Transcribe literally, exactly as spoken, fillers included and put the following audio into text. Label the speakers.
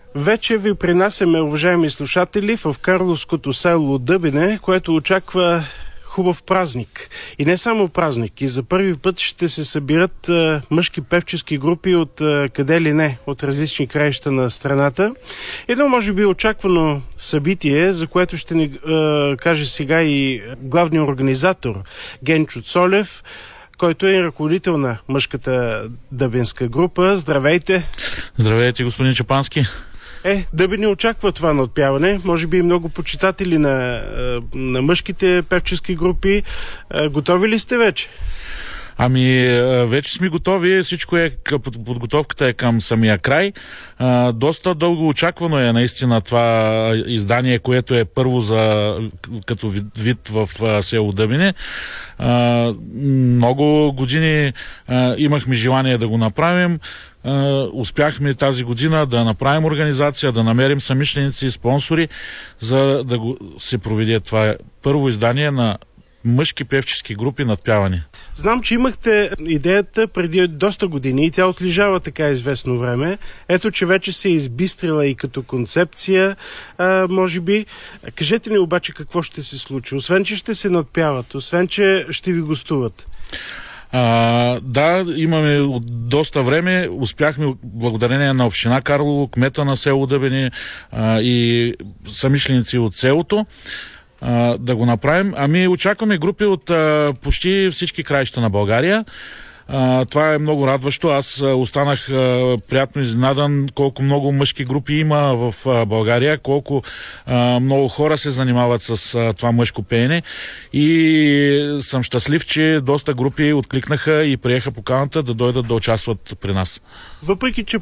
Speaker 1: Вече ви принасяме, уважаеми слушатели, в карловското село Дъбене, което очаква хубав празник. И не само празник. И за първи път ще се събират а, мъжки певчески групи от а, къде ли не, от различни краища на страната. Едно може би очаквано събитие, за което ще ни а, каже сега и главният организатор Генчо Цолев, който е ръководител на мъжката дъбенска група. Здравейте!
Speaker 2: Здравейте, господин Чапански!
Speaker 1: Е, Дъбене очаква това надпяване. Може би и много почитатели на, на мъжките певчески групи. Готови ли сте вече?
Speaker 2: Ами, вече сме готови. Всичко е, подготовката е към самия край. Доста дълго очаквано е наистина това издание, което е първо за, като вид в село Дъбене. Много години имахме желание да го направим. Успяхме тази година да направим организация, да намерим самишленици и спонсори, за да го се проведе това първо издание на мъжки певчески групи надпяване.
Speaker 1: Знам, че имахте идеята преди доста години и тя отлежава така известно време. Ето, че вече се е избистрила и като концепция, а, може би. Кажете ни обаче какво ще се случи. Освен, че ще се надпяват, освен, че ще ви гостуват.
Speaker 2: А, да, имаме от доста време. Успяхме благодарение на община Карлово, кмета на село Дъбене а, и самишленици от селото а, да го направим. Ами очакваме групи от а, почти всички краища на България. Uh, това е много радващо. Аз uh, останах uh, приятно изненадан колко много мъжки групи има в uh, България, колко uh, много хора се занимават с uh, това мъжко пеене и съм щастлив, че доста групи откликнаха и приеха поканата да дойдат да участват при нас.
Speaker 1: Въпреки че